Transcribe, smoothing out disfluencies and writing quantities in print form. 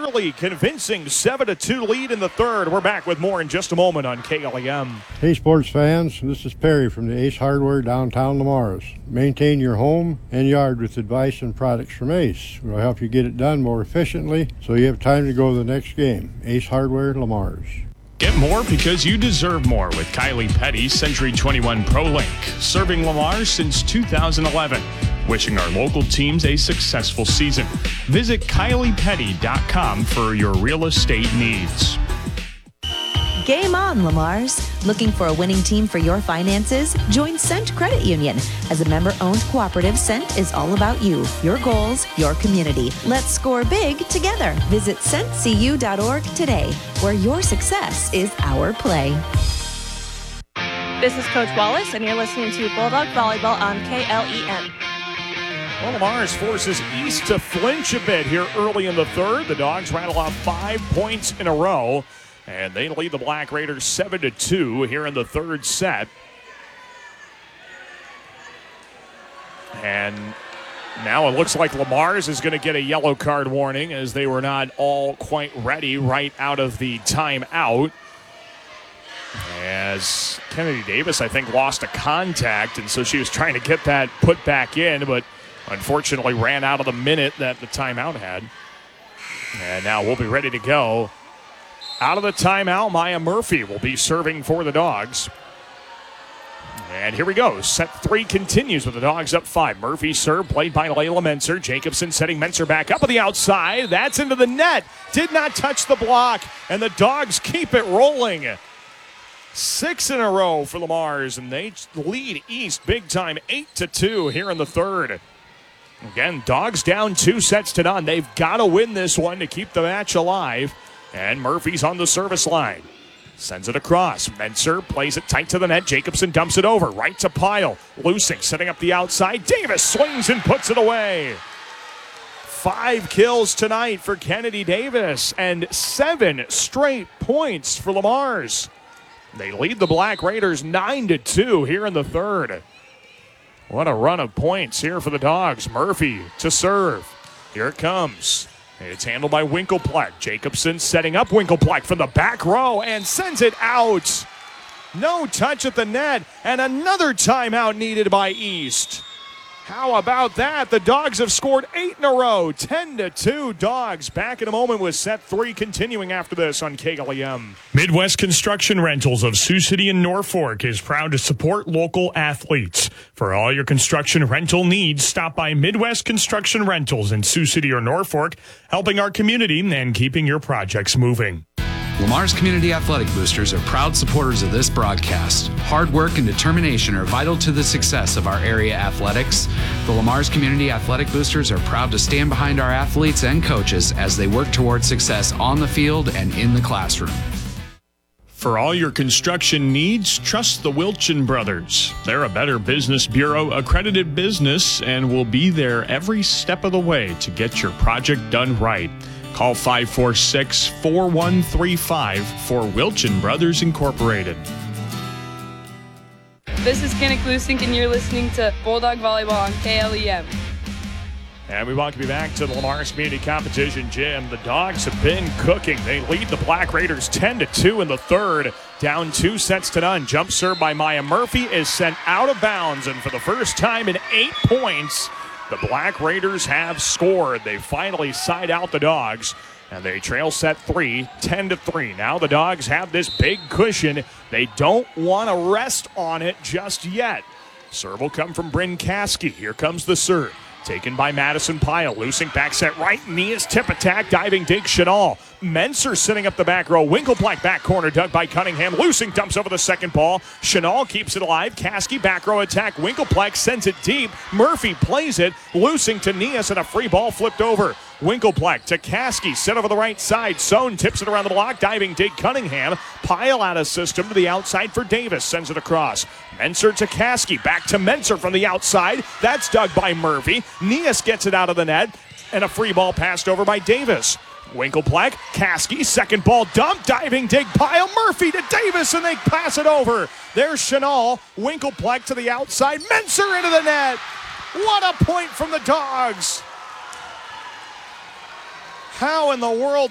early, convincing 7-2 lead in the third. We're back with more in just a moment on KLEM. Hey sports fans, this is Perry from the Ace Hardware downtown Lamar's. Maintain your home and yard with advice and products from Ace. We'll help you get it done more efficiently so you have time to go to the next game. Ace Hardware, Lamar's. Get more because you deserve more with Kylie Petty, Century 21 ProLink, serving Lamar since 2011. Wishing our local teams a successful season. Visit KyliePetty.com for your real estate needs. Game on, Lamar's. Looking for a winning team for your finances? Join Cent Credit Union. As a member-owned cooperative, Cent is all about you, your goals, your community. Let's score big together. Visit centcu.org today, where your success is our play. This is Coach Wallace, and you're listening to Bulldog Volleyball on KLEM. Well, Lamar's forces East to flinch a bit here early in the third. The Dogs rattle off 5 points in a row. And they lead the Black Raiders 7-2 here in the third set. And now it looks like Lamar's is going to get a yellow card warning as they were not all quite ready right out of the timeout. As Kennedy Davis, I think, lost a contact, and so she was trying to get that put back in, but unfortunately ran out of the minute that the timeout had. And now we'll be ready to go. Out of the timeout, Maya Murphy will be serving for the Dogs. And here we go. Set 3 continues with the Dogs up 5. Murphy serve played by Layla Menser. Jacobson setting Menser back up on the outside. That's into the net. Did not touch the block. And the Dogs keep it rolling. 6 in a row for Lamar's. And they lead East big time 8-2 here in the third. Again, Dogs down 2 sets to none. They've got to win this one to keep the match alive. And Murphy's on the service line. Sends it across. Menser plays it tight to the net. Jacobson dumps it over. Right to Pyle. Lusing setting up the outside. Davis swings and puts it away. 5 kills tonight for Kennedy Davis. And 7 straight points for Lamar's. They lead the Black Raiders 9-2 here in the third. What a run of points here for the Dogs. Murphy to serve. Here it comes. It's handled by Winkelpleck. Jacobson setting up Winkelpleck from the back row and sends it out. No touch at the net, and another timeout needed by East. How about that? The Dogs have scored 8 in a row. 10-2 Dogs. Back in a moment with set 3 continuing after this on KLEM. Midwest Construction Rentals of Sioux City and Norfolk is proud to support local athletes. For all your construction rental needs, stop by Midwest Construction Rentals in Sioux City or Norfolk, helping our community and keeping your projects moving. Lamar's Community Athletic Boosters are proud supporters of this broadcast. Hard work and determination are vital to the success of our area athletics. The Lamar's Community Athletic Boosters are proud to stand behind our athletes and coaches as they work toward success on the field and in the classroom. For all your construction needs, trust the Wilchin Brothers. They're a Better Business Bureau accredited business and will be there every step of the way to get your project done right. Call 546-4135 for Wilchin Brothers Incorporated. This is Kennick Lusink, and you're listening to Bulldog Volleyball on KLEM. And we welcome you back to the Lamar's Community Competition Gym. The Dogs have been cooking. They lead the Black Raiders 10-2 in the third. Down 2 sets to none. Jump serve by Maya Murphy is sent out of bounds. And for the first time in 8 points, the Black Raiders have scored. They finally side out the Dogs, and they trail set 3, 10-3. Now the Dogs have this big cushion. They don't want to rest on it just yet. Serve will come from Bryn Caskey. Here comes the serve. Taken by Madison Pyle. Lusing back set right. Nia's tip attack. Diving dig Chanel. Menser sitting up the back row. Winkelpleck back corner dug by Cunningham. Lusing dumps over the second ball. Chanel keeps it alive. Caskey back row attack. Winkelpleck sends it deep. Murphy plays it. Lusing to Nias and a free ball flipped over. Winkelpleck to Caskey. Set over the right side. Sohn tips it around the block. Diving dig Cunningham. Pyle out of system to the outside for Davis. Sends it across. Menser to Caskey. Back to Menser from the outside. That's dug by Murphy. Nias gets it out of the net. And a free ball passed over by Davis. Winkelpleck, Caskey, second ball dump, diving dig Pyle, Murphy to Davis, and they pass it over. There's Chanel, Winkelpleck to the outside, Menser into the net. What a point from the Dogs. How in the world